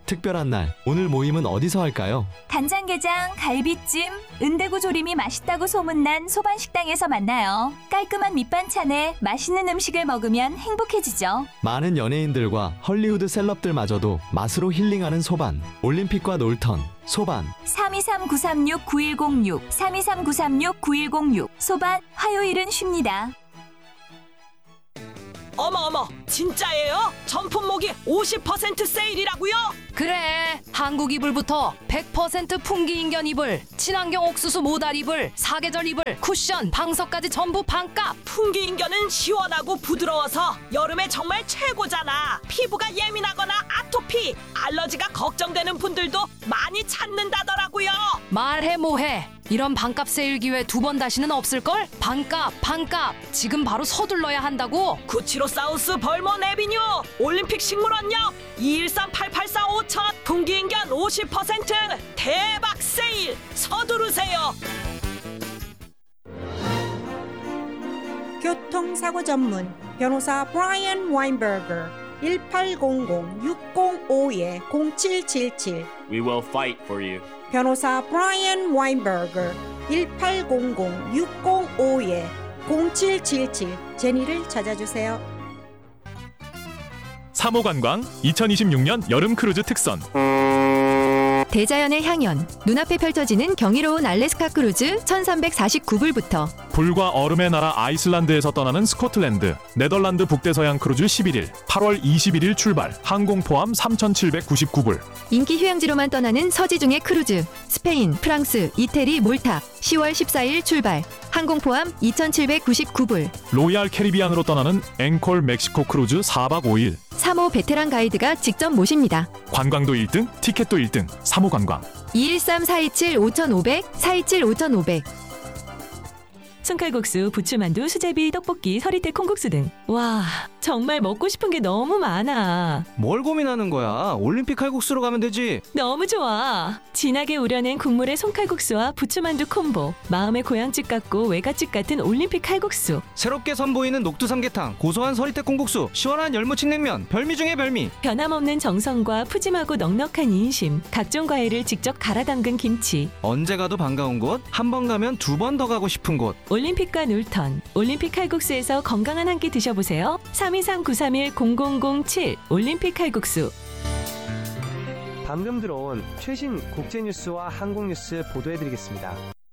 특별한 날, 오늘 모임은 어디서 할까요? 간장게장, 갈비찜, 은대구 조림이 맛있다고 소문난 소반식당에서 만나요. 깔끔한 밑반찬에 맛있는 음식을 먹으면 행복해지죠. 많은 연예인들과 헐리우드 셀럽들마저도 맛으로 힐링하는 소반. 올림픽과 놀턴, 소반. 323-936-9106, 323-936-9106. 소반, 화요일은 쉽니다. 어머, 진짜예요? 전품목이 50% 세일이라고요? 그래, 한국 이불부터 100% 풍기인견 이불, 친환경 옥수수 모달 이불, 사계절 이불, 쿠션, 방석까지 전부 반값. 풍기인견은 시원하고 부드러워서 여름에 정말 최고잖아. 피부가 예민하거나 아토피, 알러지가 걱정되는 분들도 많이 찾는다더라고요. 말해 뭐해, 이런 반값 세일 기회 두 번 다시는 없을걸? 반값. 지금 바로 서둘러야 한다고. 구치로사우스 벌몬 에비뉴 올림픽 식물원역 213-8845-5000 풍기인견 50% 대박 세일 서두르세요. 교통사고 전문 변호사 브라이언 와인버거 1800-605-0777 We will fight for you. 변호사 브라이언 와인버거 1800-605-0777 제니를 찾아주세요. 3호 관광 2026년 여름 크루즈 특선. 대자연의 향연, 눈앞에 펼쳐지는 경이로운 알래스카 크루즈 1349불부터 불과 얼음의 나라 아이슬란드에서 떠나는 스코틀랜드, 네덜란드 북대서양 크루즈 11일, 8월 21일 출발, 항공 포함 3,799불. 인기 휴양지로만 떠나는 서지중의 크루즈, 스페인, 프랑스, 이태리, 몰타 10월 14일 출발, 항공 포함 2,799불. 로얄 캐리비안으로 떠나는 앵콜 멕시코 크루즈 4박 5일. 3호 베테랑 가이드가 직접 모십니다. 관광도 1등, 티켓도 1등, 3호 관광. 213-427-5500, 427-5500. 손칼국수, 부추만두, 수제비, 떡볶이, 서리태 콩국수 등. 와, 정말 먹고 싶은 게 너무 많아. 뭘 고민하는 거야? 올림픽 칼국수로 가면 되지. 너무 좋아. 진하게 우려낸 국물의 손칼국수와 부추만두 콤보. 마음의 고향집 같고 외갓집 같은 올림픽 칼국수. 새롭게 선보이는 녹두삼계탕, 고소한 서리태 콩국수, 시원한 열무침냉면, 별미 중에 별미. 변함없는 정성과 푸짐하고 넉넉한 인심, 각종 과일을 직접 갈아 담근 김치. 언제 가도 반가운 곳, 한 번 가면 두 번 더 가고 싶은 곳. 올림픽과 놀턴, 올림픽 칼국수에서 건강한 한 끼 드셔보세요. 323-931-0007 올림픽 칼국수. 방금 들어온 최신 국제뉴스와 한국뉴스 보도해드리겠습니다.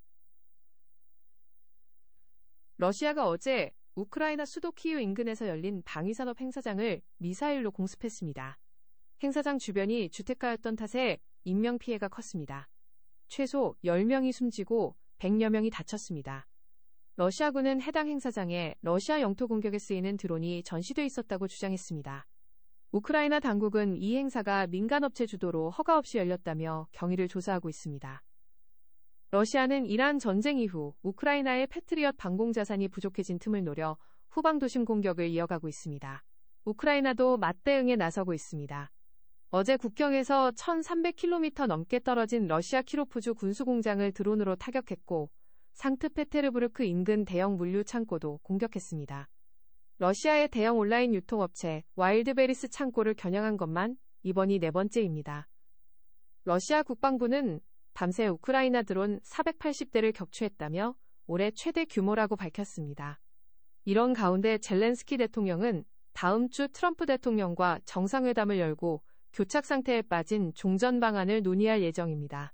러시아가 어제 우크라이나 수도 키이우 인근에서 열린 방위산업 행사장을 미사일로 공습했습니다. 행사장 주변이 주택가였던 탓에 인명피해가 컸습니다. 최소 10명이 숨지고 100여 명이 다쳤습니다. 러시아군은 해당 행사장에 러시아 영토 공격에 쓰이는 드론이 전시돼 있었다고 주장했습니다. 우크라이나 당국은 이 행사가 민간업체 주도로 허가 없이 열렸다며 경위를 조사하고 있습니다. 러시아는 이란 전쟁 이후 우크라이나의 패트리엇 방공 자산이 부족해진 틈을 노려 후방 도심 공격을 이어가고 있습니다. 우크라이나도 맞대응에 나서고 있습니다. 어제 국경에서 1,300km 넘게 떨어진 러시아 키로프주 군수공장을 드론으로 타격했고 상트페테르부르크 인근 대형 물류 창고도 공격했습니다. 러시아의 대형 온라인 유통업체 와일드베리스 창고를 겨냥한 것만 이번이 네 번째입니다. 러시아 국방부는 밤새 우크라이나 드론 480대를 격추했다며 올해 최대 규모라고 밝혔습니다. 이런 가운데 젤렌스키 대통령은 다음 주 트럼프 대통령과 정상회담을 열고 교착 상태에 빠진 종전 방안을 논의할 예정입니다.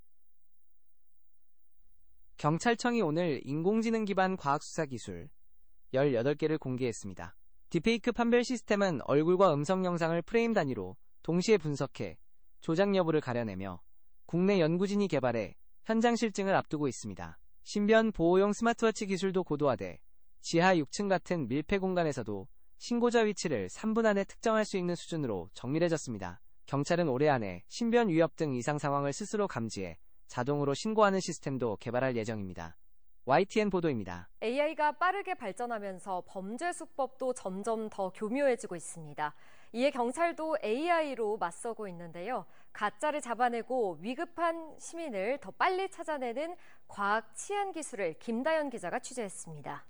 경찰청이 오늘 인공지능 기반 과학수사 기술 18개를 공개했습니다. 딥페이크 판별 시스템은 얼굴과 음성 영상을 프레임 단위로 동시에 분석해 조작 여부를 가려내며 국내 연구진이 개발해 현장 실증을 앞두고 있습니다. 신변 보호용 스마트워치 기술도 고도화돼 지하 6층 같은 밀폐 공간에서도 신고자 위치를 3분 안에 특정할 수 있는 수준으로 정밀해졌습니다. 경찰은 올해 안에 신변 위협 등 이상 상황을 스스로 감지해 자동으로 신고하는 시스템도 개발할 예정입니다. YTN 보도입니다. AI가 빠르게 발전하면서 범죄 수법도 점점 더 교묘해지고 있습니다. 이에 경찰도 AI로 맞서고 있는데요. 가짜를 잡아내고 위급한 시민을 더 빨리 찾아내는 과학 치안 기술을 김다연 기자가 취재했습니다.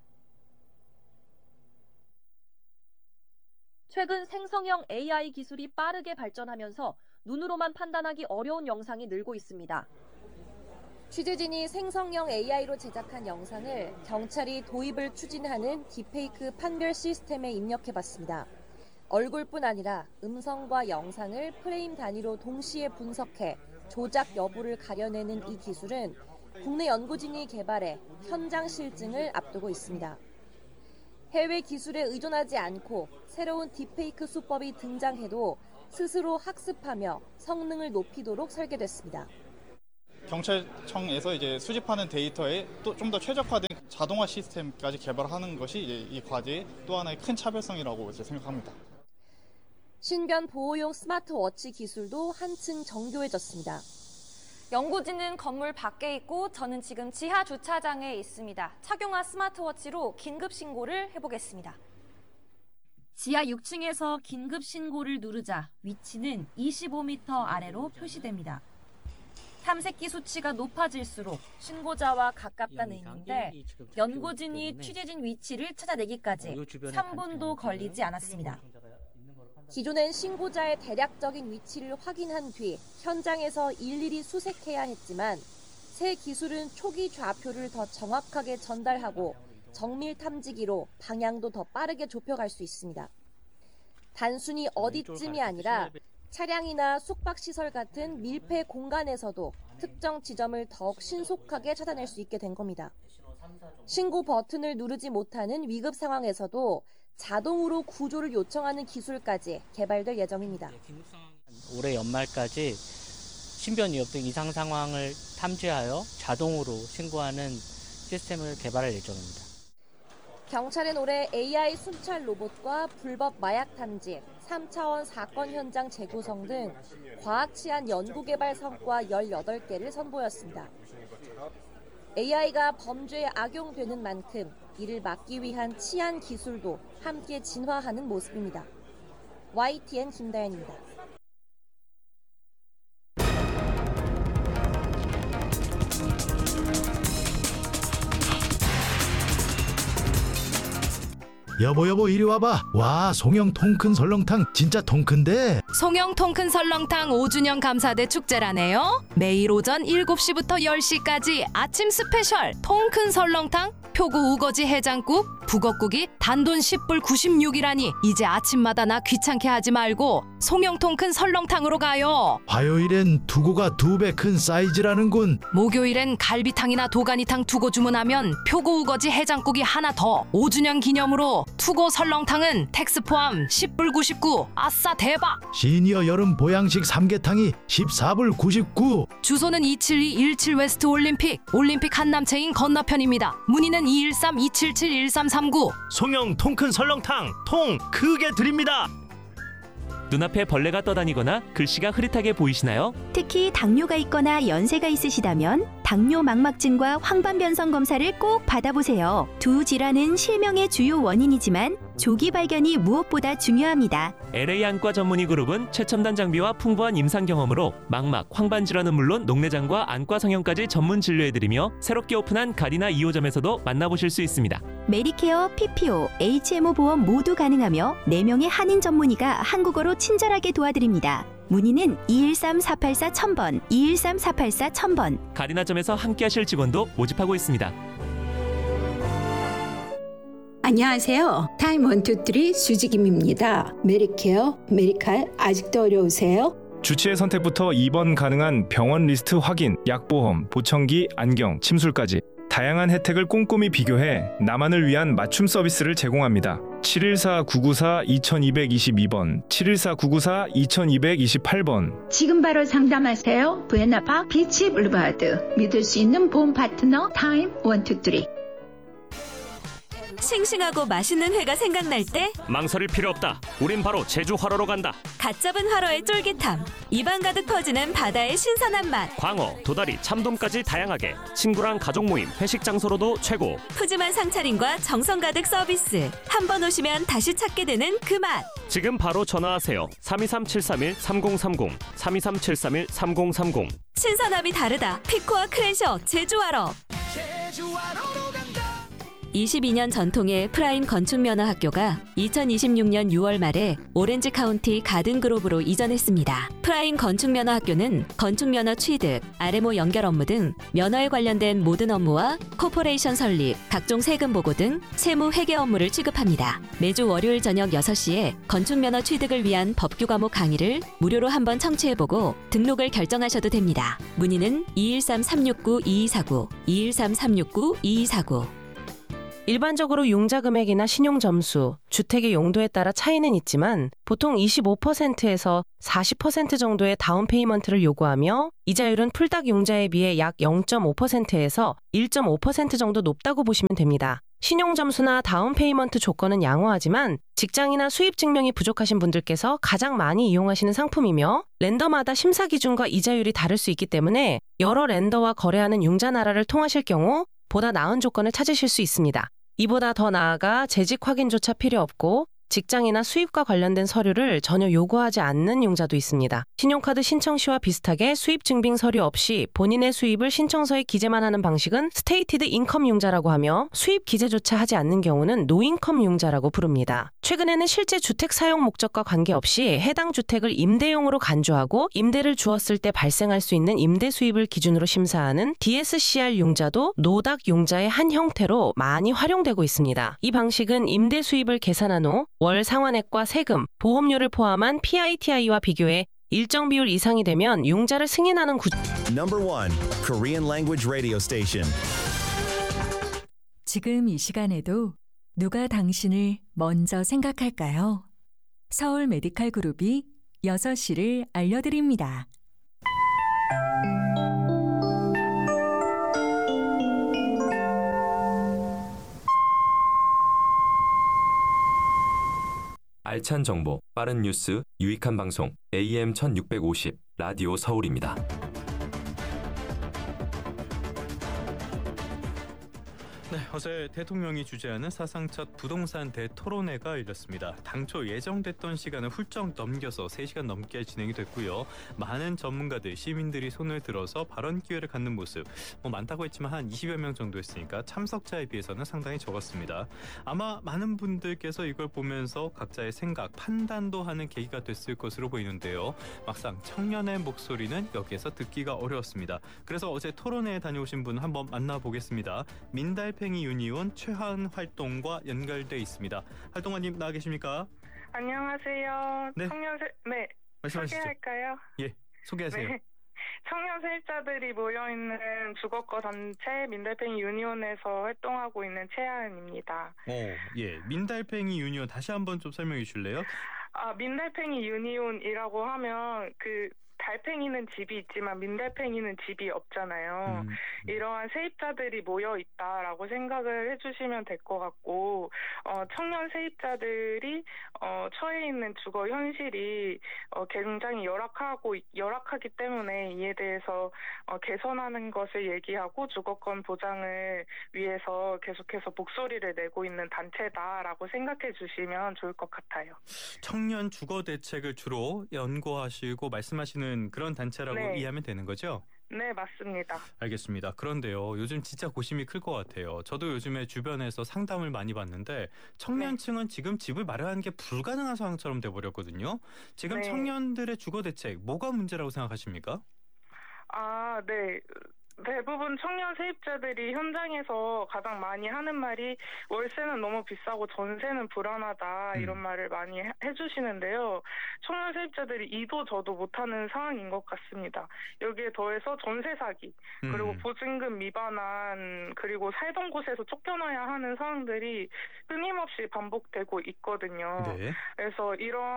최근 생성형 AI 기술이 빠르게 발전하면서 눈으로만 판단하기 어려운 영상이 늘고 있습니다. 취재진이 생성형 AI로 제작한 영상을 경찰이 도입을 추진하는 딥페이크 판별 시스템에 입력해봤습니다. 얼굴뿐 아니라 음성과 영상을 프레임 단위로 동시에 분석해 조작 여부를 가려내는 이 기술은 국내 연구진이 개발해 현장 실증을 앞두고 있습니다. 해외 기술에 의존하지 않고 새로운 딥페이크 수법이 등장해도 스스로 학습하며 성능을 높이도록 설계됐습니다. 경찰청에서 이제 수집하는 데이터에 또 좀 더 최적화된 자동화 시스템까지 개발하는 것이 이제 이 과제의 또 하나의 큰 차별성이라고 생각합니다. 신변 보호용 스마트워치 기술도 한층 정교해졌습니다. 연구진은 건물 밖에 있고 저는 지금 지하 주차장에 있습니다. 착용한 스마트워치로 긴급 신고를 해보겠습니다. 지하 6층에서 긴급 신고를 누르자 위치는 25m 아래로 표시됩니다. 탐색기 수치가 높아질수록 신고자와 가깝다는 의미인데 연구진이 취재진 위치를 찾아내기까지 3분도 걸리지 않았습니다. 기존엔 신고자의 대략적인 위치를 확인한 뒤 현장에서 일일이 수색해야 했지만 새 기술은 초기 좌표를 더 정확하게 전달하고 정밀 탐지기로 방향도 더 빠르게 좁혀갈 수 있습니다. 단순히 어디쯤이 아니라 차량이나 숙박시설 같은 밀폐 공간에서도 특정 지점을 더욱 신속하게 찾아낼 수 있게 된 겁니다. 신고 버튼을 누르지 못하는 위급 상황에서도 자동으로 구조를 요청하는 기술까지 개발될 예정입니다. 올해 연말까지 신변 위협 등 이상 상황을 탐지하여 자동으로 신고하는 시스템을 개발할 예정입니다. 경찰은 올해 AI 순찰 로봇과 불법 마약 탐지, 3차원 사건 현장 재구성 등 과학 치안 연구 개발 성과 18개를 선보였습니다. AI가 범죄에 악용되는 만큼 이를 막기 위한 치안 기술도 함께 진화하는 모습입니다. YTN 김다현입니다. 여보 이리 와봐. 와, 송영 통큰 설렁탕 진짜 통큰데. 송영 통큰 설렁탕 5주년 감사대 축제라네요. 매일 오전 7시부터 10시까지 아침 스페셜 통큰 설렁탕, 표고 우거지 해장국, 북엇국이 단돈 10불 96이라니 이제 아침마다 나 귀찮게 하지 말고 송영 통큰 설렁탕으로 가요. 화요일엔 두고가 2배 큰 사이즈라는군. 목요일엔 갈비탕이나 도가니탕 두고 주문하면 표고 우거지 해장국이 하나 더. 5주년 기념으로 투고 설렁탕은 텍스 포함 10불 99. 아싸 대박. 시니어 여름 보양식 삼계탕이 14불 99. 주소는 27217 웨스트 올림픽 한남체인 건너편입니다. 문의는 213-277-1339. 송영 통큰 설렁탕 통 크게 드립니다. 눈앞에 벌레가 떠다니거나 글씨가 흐릿하게 보이시나요? 특히 당뇨가 있거나 연세가 있으시다면 당뇨 망막증과 황반변성 검사를 꼭 받아보세요. 두 질환은 실명의 주요 원인이지만 조기 발견이 무엇보다 중요합니다. LA 안과 전문의 그룹은 최첨단 장비와 풍부한 임상 경험으로 망막, 황반 질환은 물론 녹내장과 안과 성형까지 전문 진료해드리며 새롭게 오픈한 가디나 2호점에서도 만나보실 수 있습니다. 메디케어, PPO, HMO 보험 모두 가능하며 4명의 한인 전문의가 한국어로 친절하게 도와드립니다. 문의는 213-484-1000번, 213-484-1000번. 가디나점에서 함께하실 직원도 모집하고 있습니다. 안녕하세요. 타임 123 수지김입니다. 메디케어, 메디칼 아직도 어려우세요? 주치의 선택부터 입원 가능한 병원 리스트 확인, 약보험, 보청기, 안경, 침술까지 다양한 혜택을 꼼꼼히 비교해 나만을 위한 맞춤 서비스를 제공합니다. 714-994-2222번, 714-994-2228번. 지금 바로 상담하세요. 부에나파크 비치 블루바드. 믿을 수 있는 보험 파트너 타임 123. 싱싱하고 맛있는 회가 생각날 때 망설일 필요 없다. 우린 바로 제주 활어로 간다. 갓 잡은 활어의 쫄깃함, 입안 가득 퍼지는 바다의 신선한 맛. 광어, 도다리, 참돔까지 다양하게 친구랑 가족 모임, 회식 장소로도 최고. 푸짐한 상차림과 정성 가득 서비스. 한 번 오시면 다시 찾게 되는 그 맛. 지금 바로 전화하세요. 323-731-3030, 323-731-3030. 신선함이 다르다. 피코와 크랜셔 제주 활어. 22년 전통의 프라임 건축면허학교가 2026년 6월 말에 오렌지 카운티 가든그로브로 이전했습니다. 프라임 건축면허학교는 건축면허 취득, RMO 연결 업무 등 면허에 관련된 모든 업무와 코퍼레이션 설립, 각종 세금 보고 등 세무 회계 업무를 취급합니다. 매주 월요일 저녁 6시에 건축면허 취득을 위한 법규 과목 강의를 무료로 한번 청취해보고 등록을 결정하셔도 됩니다. 문의는 213-369-2249, 213-369-2249. 일반적으로 융자 금액이나 신용 점수, 주택의 용도에 따라 차이는 있지만 보통 25%에서 40% 정도의 다운 페이먼트를 요구하며 이자율은 풀닥 융자에 비해 약 0.5%에서 1.5% 정도 높다고 보시면 됩니다. 신용 점수나 다운 페이먼트 조건은 양호하지만 직장이나 수입 증명이 부족하신 분들께서 가장 많이 이용하시는 상품이며 렌더마다 심사 기준과 이자율이 다를 수 있기 때문에 여러 렌더와 거래하는 융자 나라를 통하실 경우 보다 나은 조건을 찾으실 수 있습니다. 이보다 더 나아가 재직 확인조차 필요 없고 직장이나 수입과 관련된 서류를 전혀 요구하지 않는 융자도 있습니다. 신용카드 신청 시와 비슷하게 수입 증빙 서류 없이 본인의 수입을 신청서에 기재만 하는 방식은 스테이티드 인컴 융자라고 하며 수입 기재조차 하지 않는 경우는 노인컴 융자라고 부릅니다. 최근에는 실제 주택 사용 목적과 관계없이 해당 주택을 임대용으로 간주하고 임대를 주었을 때 발생할 수 있는 임대 수입을 기준으로 심사하는 DSCR 융자도 노닥 융자의 한 형태로 많이 활용되고 있습니다. 이 방식은 임대 수입을 계산한 후 월 상환액과 세금, 보험료를 포함한 PITI와 비교해 일정 비율 이상이 되면 융자를 승인하는 Number 1 Korean Language Radio Station. 지금 이 시간에도 누가 당신을 먼저 생각할까요? 서울 메디칼 그룹이 6시를 알려드립니다. 알찬 정보, 빠른 뉴스, 유익한 방송, AM 1650, 라디오 서울입니다. 네, 어제 대통령이 주재하는 사상 첫 부동산 대토론회가 열렸습니다. 당초 예정됐던 시간을 훌쩍 넘겨서 3시간 넘게 진행이 됐고요. 많은 전문가들, 시민들이 손을 들어서 발언 기회를 갖는 모습, 많다고 했지만 한 20여 명 정도 했으니까 참석자에 비해서는 상당히 적었습니다. 아마 많은 분들께서 이걸 보면서 각자의 생각, 판단도 하는 계기가 됐을 것으로 보이는데요. 막상 청년의 목소리는 여기에서 듣기가 어려웠습니다. 그래서 어제 토론회에 다녀오신 분 한번 만나보겠습니다. 민달팽이 유니온 최하은 활동과 연결돼 있습니다. 활동가님 나와 계십니까? 안녕하세요. 네. 네. 말씀하시죠. 소개할까요? 예, 소개하세요. 네. 청년 세입자들이 모여있는 주거거 단체 민달팽이 유니온에서 활동하고 있는 최하은입니다. 예. 민달팽이 유니온 다시 한번 좀 설명해 주실래요? 민달팽이 유니온이라고 하면 달팽이는 집이 있지만 민달팽이는 집이 없잖아요. 이러한 세입자들이 모여 있다라고 생각을 해주시면 될 것 같고, 청년 세입자들이 처해 있는 주거 현실이 굉장히 열악하기 때문에 이에 대해서 개선하는 것을 얘기하고 주거권 보장을 위해서 계속해서 목소리를 내고 있는 단체다라고 생각해 주시면 좋을 것 같아요. 청년 주거 대책을 주로 연구하시고 말씀하시는 그런 단체라고 네. 이해하면 되는 거죠? 네, 맞습니다. 알겠습니다. 그런데요, 요즘 진짜 고심이 클 것 같아요. 저도 요즘에 주변에서 상담을 많이 받는데 청년층은 지금 집을 마련하는 게 불가능한 상황처럼 돼버렸거든요. 지금 네. 청년들의 주거 대책, 뭐가 문제라고 생각하십니까? 네. 대부분 청년 세입자들이 현장에서 가장 많이 하는 말이 월세는 너무 비싸고 전세는 불안하다 이런 말을 많이 해주시는데요. 청년 세입자들이 이도 저도 못하는 상황인 것 같습니다. 여기에 더해서 전세 사기, 그리고 보증금 미반환, 그리고 살던 곳에서 쫓겨나야 하는 상황들이 끊임없이 반복되고 있거든요. 네. 그래서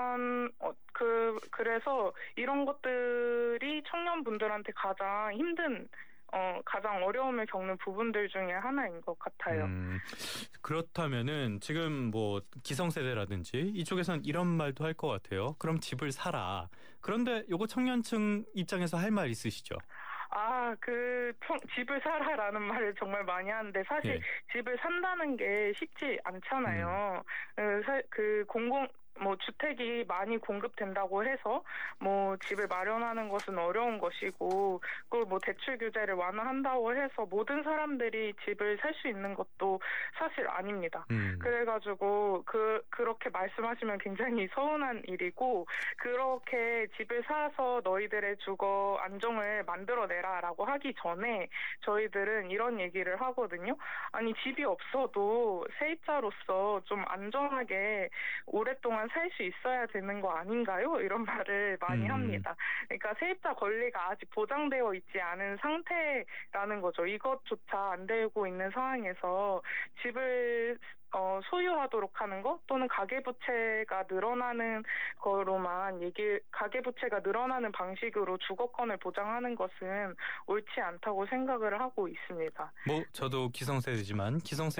그래서 이런 것들이 청년분들한테 가장 힘든 가장 어려움을 겪는 부분들 중에 하나인 것 같아요. 그렇다면은 지금 기성세대라든지 이쪽에서는 이런 말도 할 것 같아요. 그럼 집을 사라. 그런데 요거 청년층 입장에서 할 말 있으시죠? 집을 사라라는 말을 정말 많이 하는데 사실 집을 산다는 게 쉽지 않잖아요. 뭐 주택이 많이 공급된다고 해서 뭐 집을 마련하는 것은 어려운 것이고, 그리고 뭐 대출 규제를 완화한다고 해서 모든 사람들이 집을 살 수 있는 것도 사실 아닙니다. 그래가지고 그렇게 말씀하시면 굉장히 서운한 일이고, 그렇게 집을 사서 너희들의 주거 안정을 만들어내라라고 하기 전에 저희들은 이런 얘기를 하거든요. 아니, 집이 없어도 세입자로서 좀 안전하게 오랫동안 살 수 있어야 되는 거 아닌가요? 이런 말을 많이 합니다. 그러니까 세입자 권리가 아직 보장되어 있지 않은 상태라는 거죠. 이것조차 안 되고 있는 상황에서 집을 소유하도록 하는 것, 또는 가계부채가 늘어나는 거로만 가계부채가 늘어나는 방식으로 주거권을 보장하는 것은 옳지 않다고 생각을 하고 있습니다. 뭐 저도 기성세대지만 기성세대